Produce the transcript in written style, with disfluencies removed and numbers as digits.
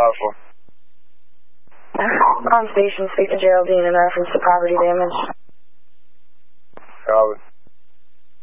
Alpha. On station, speak to Geraldine in reference to property damage. Copy.